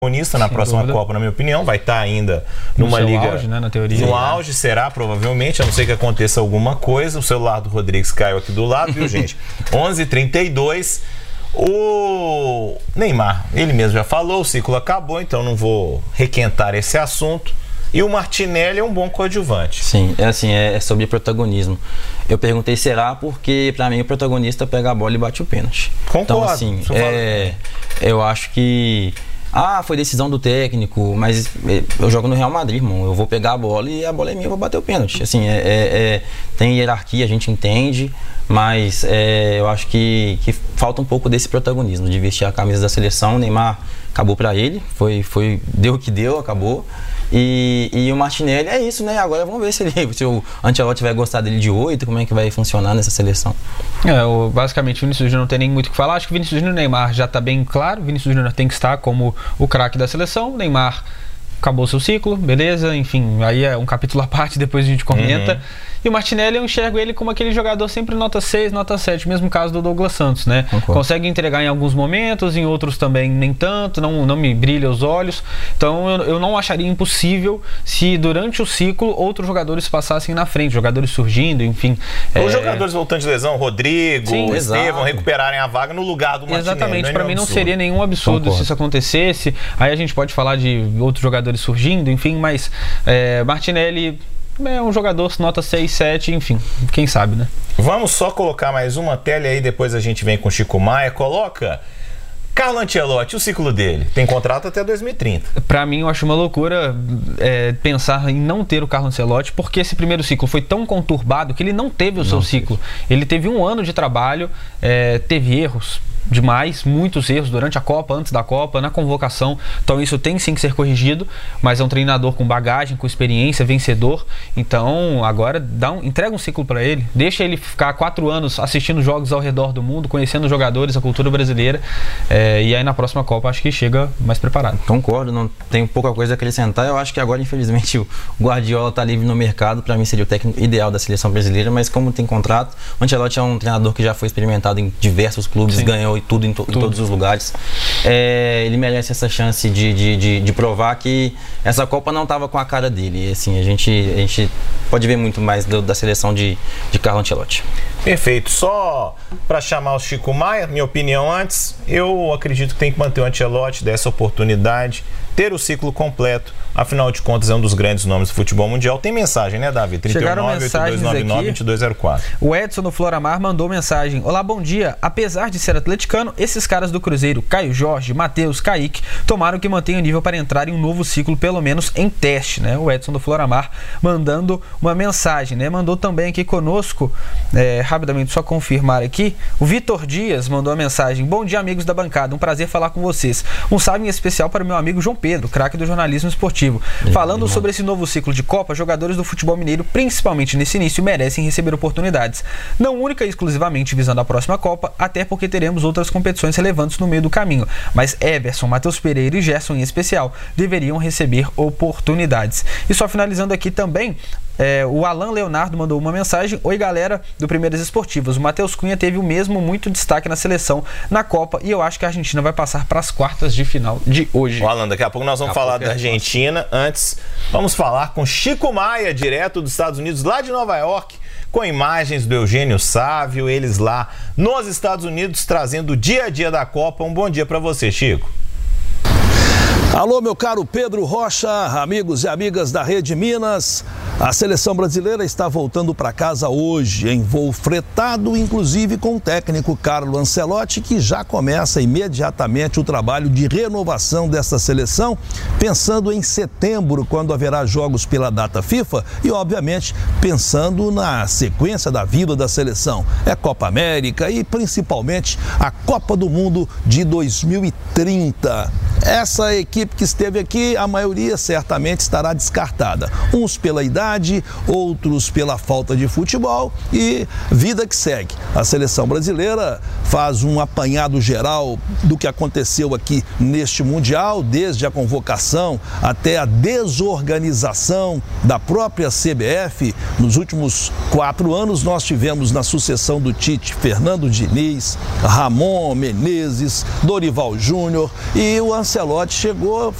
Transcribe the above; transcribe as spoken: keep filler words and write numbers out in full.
protagonista na Sem próxima dúvida. Copa, na minha opinião, vai estar ainda numa no seu liga auge, né, na teoria. no auge, será provavelmente, a não ser que aconteça alguma coisa. O celular do Rodrigues caiu aqui do lado, viu, gente? onze e trinta e dois. O Neymar, ele mesmo já falou, o ciclo acabou, então não vou requentar esse assunto. E o Martinelli é um bom coadjuvante. Sim, é assim, é sobre protagonismo. Eu perguntei será porque, pra mim, o protagonista pega a bola e bate o pênalti. Concordo. Então, assim, é, eu acho que... Ah, foi decisão do técnico, mas eu jogo no Real Madrid, irmão. Eu vou pegar a bola e a bola é minha, eu vou bater o pênalti. Assim, é, é, é, tem hierarquia, a gente entende, mas é, eu acho que, que falta um pouco desse protagonismo, de vestir a camisa da seleção. O Neymar acabou pra ele, foi, foi, deu o que deu, acabou. E, e o Martinelli é isso, né? Agora vamos ver se, ele, se o Ancelotti vai gostar dele de oito, como é que vai funcionar nessa seleção. É, o, basicamente o Vinícius Júnior não tem nem muito o que falar. Acho que o Vinícius Júnior e o Neymar já está bem claro. O Vinícius Júnior tem que estar como o craque da seleção. O Neymar acabou seu ciclo, beleza, enfim, aí é um capítulo à parte, depois a gente comenta. Uhum. E o Martinelli, eu enxergo ele como aquele jogador sempre nota seis, nota sete, mesmo caso do Douglas Santos, né? Concordo. Consegue entregar em alguns momentos, em outros também nem tanto, não, não me brilha os olhos. Então eu, eu não acharia impossível se durante o ciclo outros jogadores passassem na frente, jogadores surgindo, enfim. Os é... jogadores voltando de lesão, Rodrigo, Sim, Estevão, recuperarem a vaga no lugar do Martinelli. Exatamente, para mim não absurdo. seria nenhum absurdo Concordo. se isso acontecesse. Aí a gente pode falar de outros jogadores surgindo, enfim, mas é, Martinelli é um jogador nota seis, sete, enfim, quem sabe, né? Vamos só colocar mais uma tela aí, depois a gente vem com o Chico Maia. Coloca Carlo Ancelotti, o ciclo dele. Tem contrato até dois mil e trinta. Pra mim, eu acho uma loucura é, pensar em não ter o Carlo Ancelotti, porque esse primeiro ciclo foi tão conturbado que ele não teve o não seu ciclo. Ele teve um ano de trabalho, é, teve erros demais, muitos erros durante a Copa, antes da Copa, na convocação, então isso tem sim que ser corrigido, mas é um treinador com bagagem, com experiência, vencedor, então agora dá um, entrega um ciclo para ele, deixa ele ficar quatro anos assistindo jogos ao redor do mundo, conhecendo os jogadores, a cultura brasileira, é, e aí na próxima Copa acho que chega mais preparado. Concordo, não tenho pouca coisa a acrescentar. Eu acho que agora infelizmente o Guardiola está livre no mercado, para mim seria o técnico ideal da seleção brasileira, mas como tem contrato, o Ancelotti é um treinador que já foi experimentado em diversos clubes, sim. ganhou e tudo em, to, tudo em todos os lugares. É, ele merece essa chance de, de, de, de provar que essa Copa não estava com a cara dele. E, assim, a gente, a gente pode ver muito mais do, da seleção de, de Carlo Ancelotti. Perfeito. Só para chamar o Chico Maia, minha opinião antes, eu acredito que tem que manter o Ancelotti, dessa oportunidade, ter o ciclo completo. Afinal de contas, é um dos grandes nomes do futebol mundial. Tem mensagem, né, Davi? trinta e nove, oito dois nove nove, vinte e dois zero quatro. O Edson do Floramar mandou mensagem. Olá, bom dia. Apesar de ser atleticano, esses caras do Cruzeiro, Caio Jorge, Matheus, Kaique, tomaram que mantenham o nível para entrar em um novo ciclo, pelo menos em teste, né? O Edson do Floramar mandando uma mensagem, né? Mandou também aqui conosco, é, rapidamente só confirmar aqui, o Vitor Dias mandou a mensagem. Bom dia, amigos da bancada. Um prazer falar com vocês. Um salve em especial para o meu amigo João Pedro, craque do jornalismo esportivo. Falando sobre esse novo ciclo de Copa, jogadores do futebol mineiro, principalmente nesse início, merecem receber oportunidades. Não única e exclusivamente visando a próxima Copa, até porque teremos outras competições relevantes no meio do caminho. Mas Everson, Matheus Pereira e Gerson em especial deveriam receber oportunidades. E só finalizando aqui também, É, o Alan Leonardo mandou uma mensagem. Oi, galera do Primeiras Esportivas. O Matheus Cunha teve o mesmo muito destaque na seleção na Copa e eu acho que a Argentina vai passar para as quartas de final de hoje. Ô, Alan, daqui a pouco nós vamos daqui falar da Argentina. Antes, vamos falar com Chico Maia, direto dos Estados Unidos, lá de Nova York, com imagens do Eugênio Sávio, eles lá nos Estados Unidos, trazendo o dia a dia da Copa. Um bom dia para você, Chico. Alô, meu caro Pedro Rocha, amigos e amigas da Rede Minas. A seleção brasileira está voltando para casa hoje, em voo fretado, inclusive com o técnico Carlo Ancelotti, que já começa imediatamente o trabalho de renovação dessa seleção, pensando em setembro, quando haverá jogos pela data FIFA e, obviamente, pensando na sequência da vida da seleção. É Copa América e, principalmente, a Copa do Mundo de dois mil e trinta. Essa equipe que esteve aqui, a maioria certamente estará descartada. Uns pela idade, outros pela falta de futebol e vida que segue. A seleção brasileira faz um apanhado geral do que aconteceu aqui neste Mundial, desde a convocação até a desorganização da própria C B F. Nos últimos quatro anos nós tivemos na sucessão do Tite, Fernando Diniz, Ramon Menezes, Dorival Júnior, e o Ancelotti chegou jogador